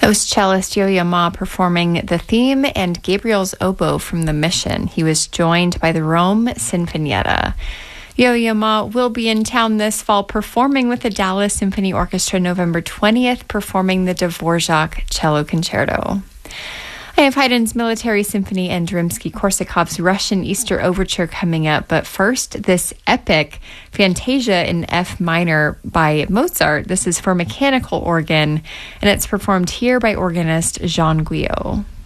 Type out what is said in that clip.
was cellist Yo-Yo Ma performing the theme and Gabriel's oboe from The Mission. He was joined by the Rome Sinfonietta. Yo-Yo Ma will be in town this fall performing with the Dallas Symphony Orchestra November 20th, performing the Dvorak Cello Concerto. I have Haydn's Military Symphony and Rimsky-Korsakov's Russian Easter Overture coming up, but first, this epic Fantasia in F minor by Mozart. This is for mechanical organ, and it's performed here by organist Jean Guyot.